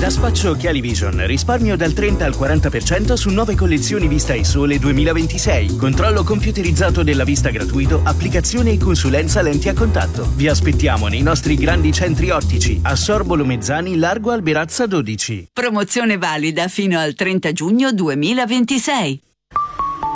Da Spaccio Occhiali Vision risparmio dal 30 al 40% su nuove collezioni Vista e Sole 2026. Controllo computerizzato della vista gratuito, applicazione e consulenza lenti a contatto. Vi aspettiamo nei nostri grandi centri ottici a Sorbolo Mezzani, Largo Alberazza 12. Promozione valida fino al 30 giugno 2026.